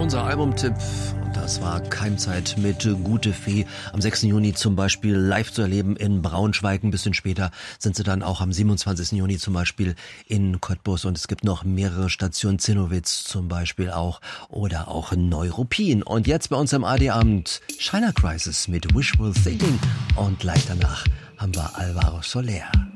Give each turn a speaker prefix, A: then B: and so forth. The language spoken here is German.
A: Unser Albumtipp, und das war Keimzeit mit Gute Fee. Am 6. Juni zum Beispiel live zu erleben in Braunschweig. Ein bisschen später sind sie dann auch am 27. Juni zum Beispiel in Cottbus. Und es gibt noch mehrere Stationen, Zinnowitz zum Beispiel auch oder auch Neuruppin. Und jetzt bei uns im AD-Abend China Crisis mit Wishful Thinking. Und gleich danach haben wir Alvaro Soler.